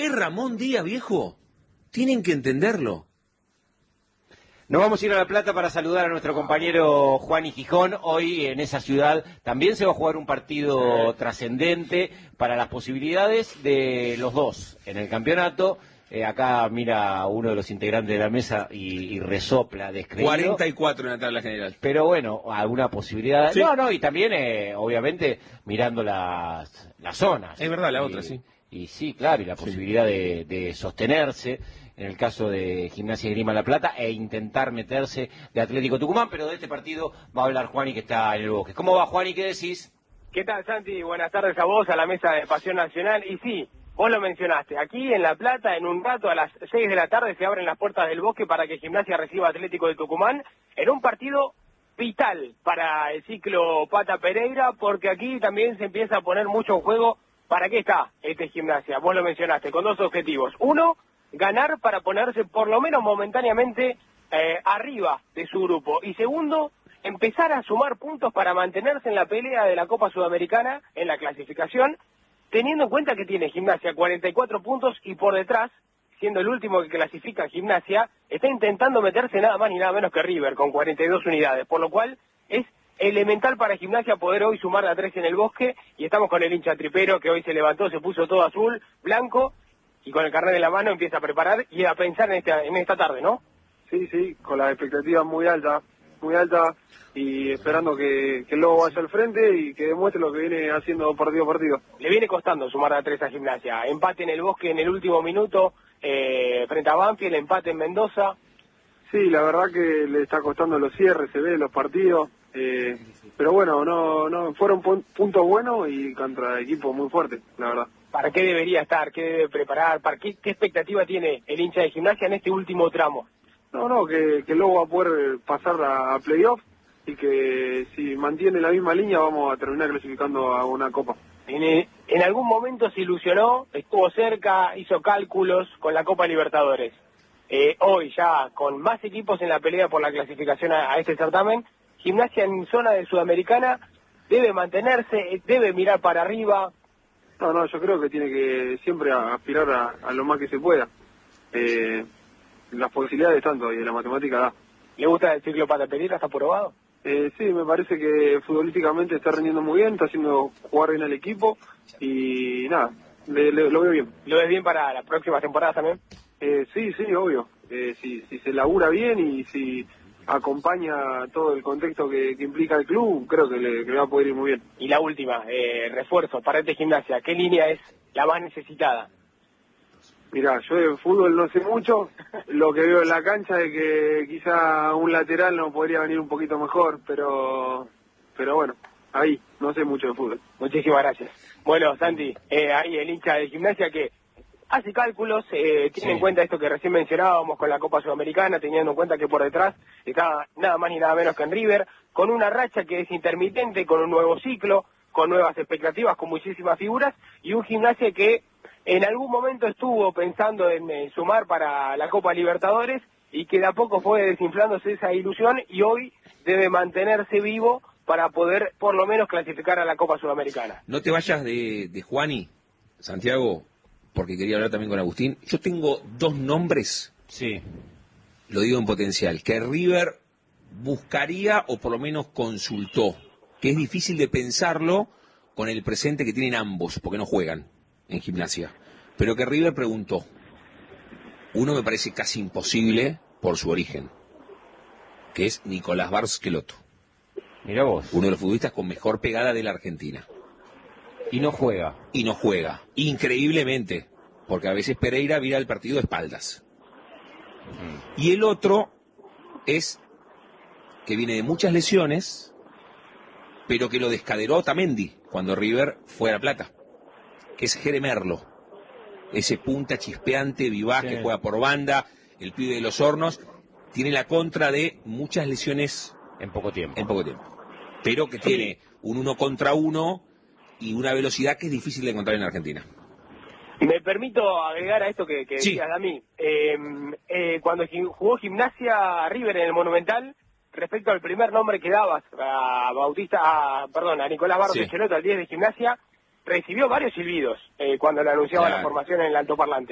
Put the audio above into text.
Es Ramón Díaz, viejo. Tienen que entenderlo. Nos vamos a ir a La Plata para saludar a nuestro compañero Juan y Gijón. Hoy en esa ciudad también se va a jugar un partido trascendente para las posibilidades de los dos en el campeonato. Acá mira uno de los integrantes de la mesa y resopla descreído. 44 en la tabla general. Pero bueno, alguna posibilidad. Sí. No, y también obviamente mirando las zonas. Es verdad, la otra, sí. Y sí, claro, y la posibilidad de sostenerse en el caso de Gimnasia y Grima La Plata e intentar meterse de Atlético Tucumán, pero de este partido va a hablar Juani, que está en el Bosque. ¿Cómo va, Juani? ¿Qué decís? ¿Qué tal, Santi? Buenas tardes a vos, a la mesa de Pasión Nacional. Y sí, vos lo mencionaste, aquí en La Plata, en un rato a las 6 de la tarde se abren las puertas del Bosque para que Gimnasia reciba a Atlético de Tucumán en un partido vital para el ciclo Pata Pereira, porque aquí también se empieza a poner mucho en juego. ¿Para qué está este Gimnasia? Vos lo mencionaste, con dos objetivos. Uno, ganar para ponerse por lo menos momentáneamente arriba de su grupo. Y segundo, empezar a sumar puntos para mantenerse en la pelea de la Copa Sudamericana, en la clasificación, teniendo en cuenta que tiene Gimnasia 44 puntos y por detrás, siendo el último que clasifica Gimnasia, está intentando meterse nada más ni nada menos que River, con 42 unidades, por lo cual es elemental para Gimnasia poder hoy sumar a 3 en el Bosque, y estamos con el hincha tripero que hoy se levantó, se puso todo azul, blanco, y con el carnet en la mano empieza a preparar y a pensar en esta tarde, ¿no? Sí, con las expectativas muy altas, y esperando que el Lobo vaya al frente y que demuestre lo que viene haciendo partido a partido. Le viene costando sumar a 3 a Gimnasia, empate en el Bosque en el último minuto, frente a Banfield, empate en Mendoza. Sí, la verdad que le está costando los cierres, se ve los partidos, pero bueno, no fueron puntos buenos y contra equipos muy fuertes, la verdad. ¿Para qué debería estar? ¿Qué debe preparar? ¿Qué expectativa tiene el hincha de Gimnasia en este último tramo? Que el Lobo va a poder pasar a playoff y que si mantiene la misma línea vamos a terminar clasificando a una copa. En algún momento se ilusionó, estuvo cerca, hizo cálculos con la Copa Libertadores. Hoy ya con más equipos en la pelea por la clasificación a este certamen, Gimnasia en zona de Sudamericana debe mantenerse, debe mirar para arriba. No, yo creo que tiene que siempre aspirar a lo más que se pueda. Las posibilidades están todavía, la matemática da. ¿Le gusta el ciclo Pata Pereira? ¿Está probado? Sí, me parece que futbolísticamente está rindiendo muy bien, está haciendo jugar bien al equipo y nada, lo veo bien. ¿Lo ves bien para las próximas temporadas también? Sí, obvio. Si se labura bien y si acompaña todo el contexto que implica el club, creo que le va a poder ir muy bien. Y la última, refuerzo para este Gimnasia, ¿qué línea es la más necesitada? Mirá, yo de fútbol no sé mucho, lo que veo en la cancha es que quizá un lateral no podría venir un poquito mejor, pero bueno, ahí, no sé mucho de fútbol. Muchísimas gracias. Bueno, Santi, ahí el hincha de Gimnasia que hace cálculos, tiene en cuenta esto que recién mencionábamos con la Copa Sudamericana, teniendo en cuenta que por detrás está nada más ni nada menos que en River, con una racha que es intermitente, con un nuevo ciclo, con nuevas expectativas, con muchísimas figuras, y un Gimnasia que en algún momento estuvo pensando en sumar para la Copa Libertadores y que de a poco fue desinflándose esa ilusión y hoy debe mantenerse vivo para poder por lo menos clasificar a la Copa Sudamericana. No te vayas de Juani, Santiago, porque quería hablar también con Agustín. Yo tengo dos nombres, Sí. lo digo en potencial, que River buscaría o por lo menos consultó, que es difícil de pensarlo con el presente que tienen ambos, porque no juegan en Gimnasia, pero que River preguntó. Uno me parece casi imposible por su origen, que es Nicolás Barcelotto. Mirá vos. Uno de los futbolistas con mejor pegada de la Argentina. Y no juega. Y no juega, increíblemente, porque a veces Pereira vira el partido de espaldas. Y el otro es que viene de muchas lesiones, pero que lo descaderó Otamendi cuando River fue a La Plata, que es Jere Merlo, ese punta chispeante, vivaz, que juega por banda, el pibe de los hornos, tiene la contra de muchas lesiones En poco tiempo. Pero que tiene un 1 contra 1 y una velocidad que es difícil de encontrar en Argentina. Me permito agregar a esto que Sí. decías, Dami. Cuando jugó Gimnasia River en el Monumental, respecto al primer nombre que dabas a Nicolás Barcelotto, al 10 de Gimnasia, recibió varios silbidos cuando le anunciaba la formación en el altoparlante.